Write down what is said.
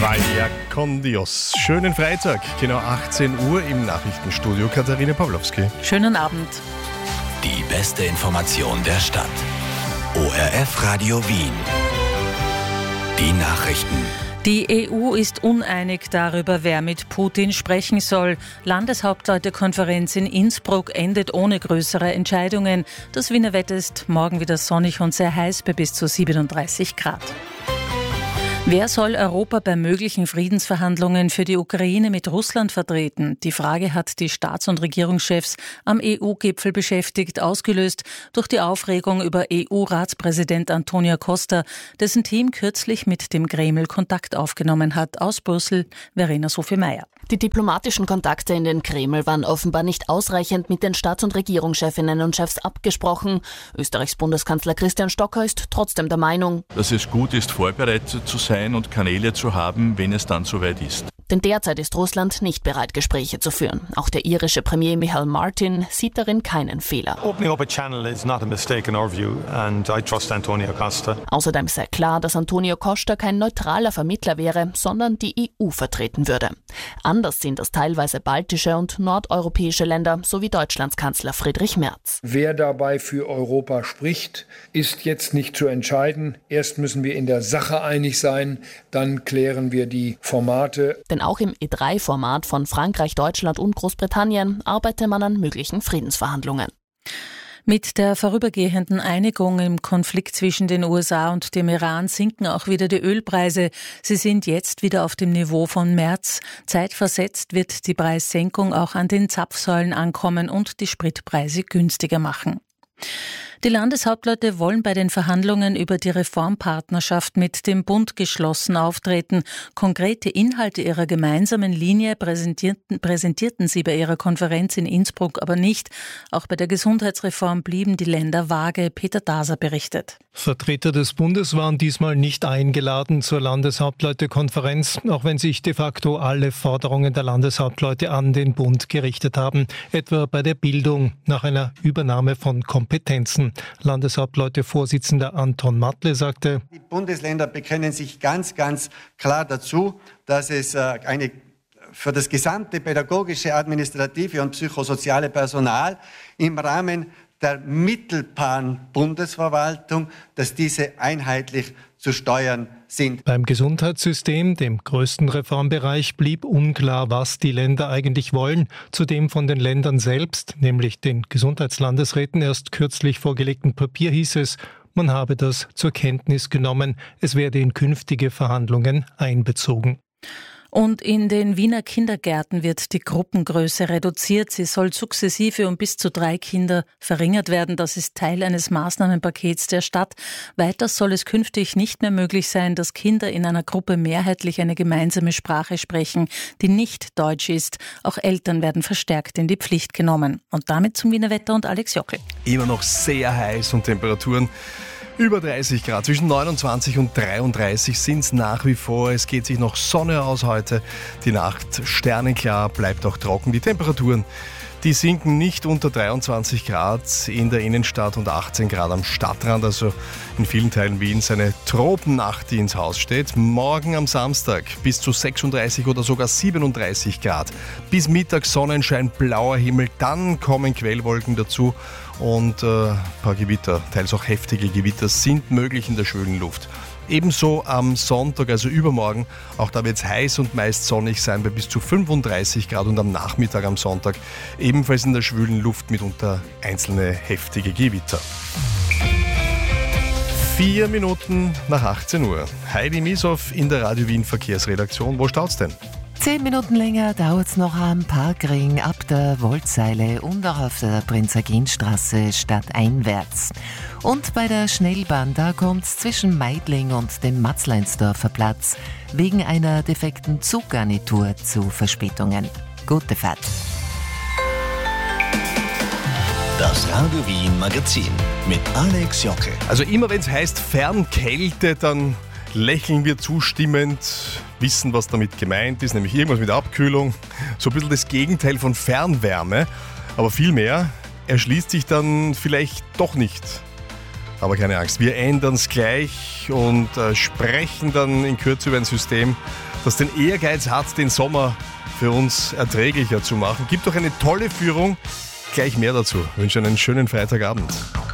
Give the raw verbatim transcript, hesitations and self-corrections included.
Vaya con Dios. Schönen Freitag, genau achtzehn Uhr im Nachrichtenstudio. Katharina Pawlowski. Schönen Abend. Die beste Information der Stadt. O R F Radio Wien. Die Nachrichten. Die E U ist uneinig darüber, wer mit Putin sprechen soll. Landeshauptleutekonferenz in Innsbruck endet ohne größere Entscheidungen. Das Wiener Wetter ist morgen wieder sonnig und sehr heiß bei bis zu siebenunddreißig Grad. Wer soll Europa bei möglichen Friedensverhandlungen für die Ukraine mit Russland vertreten? Die Frage hat die Staats- und Regierungschefs am E U-Gipfel beschäftigt, ausgelöst durch die Aufregung über E U-Ratspräsident Antonio Costa, dessen Team kürzlich mit dem Kreml Kontakt aufgenommen hat. Aus Brüssel, Verena Sophie Meyer. Die diplomatischen Kontakte in den Kreml waren offenbar nicht ausreichend mit den Staats- und Regierungschefinnen und Chefs abgesprochen. Österreichs Bundeskanzler Christian Stocker ist trotzdem der Meinung, dass es gut ist, vorbereitet zu sein und Kanäle zu haben, wenn es dann soweit ist. Denn derzeit ist Russland nicht bereit, Gespräche zu führen. Auch der irische Premier Michael Martin sieht darin keinen Fehler. Opening up a channel is not a mistake in our view and I trust Antonio Costa. Außerdem sei klar, dass Antonio Costa kein neutraler Vermittler wäre, sondern die E U vertreten würde. Anders sind das teilweise baltische und nordeuropäische Länder sowie Deutschlands Kanzler Friedrich Merz. Wer dabei für Europa spricht, ist jetzt nicht zu entscheiden. Erst müssen wir in der Sache einig sein, dann klären wir die Formate. Denn auch im E drei Format von Frankreich, Deutschland und Großbritannien arbeite man an möglichen Friedensverhandlungen. Mit der vorübergehenden Einigung im Konflikt zwischen den U S A und dem Iran sinken auch wieder die Ölpreise. Sie sind jetzt wieder auf dem Niveau von März. Zeitversetzt wird die Preissenkung auch an den Zapfsäulen ankommen und die Spritpreise günstiger machen. Die Landeshauptleute wollen bei den Verhandlungen über die Reformpartnerschaft mit dem Bund geschlossen auftreten. Konkrete Inhalte ihrer gemeinsamen Linie präsentierten, präsentierten sie bei ihrer Konferenz in Innsbruck aber nicht. Auch bei der Gesundheitsreform blieben die Länder vage. Peter Daser berichtet. Vertreter des Bundes waren diesmal nicht eingeladen zur Landeshauptleutekonferenz, auch wenn sich de facto alle Forderungen der Landeshauptleute an den Bund gerichtet haben, etwa bei der Bildung nach einer Übernahme von Kompetenzen. Landeshauptleute-Vorsitzender Anton Matle sagte, die Bundesländer bekennen sich ganz, ganz klar dazu, dass es eine für das gesamte pädagogische, administrative und psychosoziale Personal im Rahmen der mittelbaren Bundesverwaltung, dass diese einheitlich zu steuern sind. Beim Gesundheitssystem, dem größten Reformbereich, blieb unklar, was die Länder eigentlich wollen. Zudem von den Ländern selbst, nämlich den Gesundheitslandesräten, erst kürzlich vorgelegten Papier hieß es, man habe das zur Kenntnis genommen. Es werde in künftige Verhandlungen einbezogen. Und in den Wiener Kindergärten wird die Gruppengröße reduziert. Sie soll sukzessive um bis zu drei Kinder verringert werden. Das ist Teil eines Maßnahmenpakets der Stadt. Weiter soll es künftig nicht mehr möglich sein, dass Kinder in einer Gruppe mehrheitlich eine gemeinsame Sprache sprechen, die nicht Deutsch ist. Auch Eltern werden verstärkt in die Pflicht genommen. Und damit zum Wiener Wetter und Alex Jockel. Immer noch sehr heiß und Temperaturen über dreißig Grad, zwischen neunundzwanzig und dreiunddreißig sind es nach wie vor. Es geht sich noch Sonne aus heute. Die Nacht sternenklar, bleibt auch trocken. Die Temperaturen, die sinken nicht unter dreiundzwanzig Grad in der Innenstadt und achtzehn Grad am Stadtrand. Also in vielen Teilen Wiens eine Tropennacht, die ins Haus steht. Morgen am Samstag bis zu sechsunddreißig oder sogar siebenunddreißig Grad. Bis Mittag Sonnenschein, blauer Himmel. Dann kommen Quellwolken dazu. Und äh, ein paar Gewitter, teils auch heftige Gewitter, sind möglich in der schwülen Luft. Ebenso am Sonntag, also übermorgen, auch da wird es heiß und meist sonnig sein bei bis zu fünfunddreißig Grad und am Nachmittag am Sonntag ebenfalls in der schwülen Luft mitunter einzelne heftige Gewitter. Vier Minuten nach achtzehn Uhr. Heidi Mieshoff in der Radio Wien Verkehrsredaktion. Wo staut's denn? Zehn Minuten länger dauert es noch am Parkring ab der Woldseile und auch auf der Prinz-Eugen-Straße stadteinwärts. Und bei der Schnellbahn, da kommt es zwischen Meidling und dem Matzleinsdorfer Platz wegen einer defekten Zuggarnitur zu Verspätungen. Gute Fahrt. Das Radio Wien Magazin mit Alex Jockel. Also immer wenn es heißt Fernkälte, dann lächeln wir zustimmend, wissen, was damit gemeint ist, nämlich irgendwas mit Abkühlung. So ein bisschen das Gegenteil von Fernwärme. Aber viel mehr erschließt sich dann vielleicht doch nicht. Aber keine Angst, wir ändern es gleich und äh, sprechen dann in Kürze über ein System, das den Ehrgeiz hat, den Sommer für uns erträglicher zu machen. Gibt doch eine tolle Führung. Gleich mehr dazu. Ich wünsche einen schönen Freitagabend.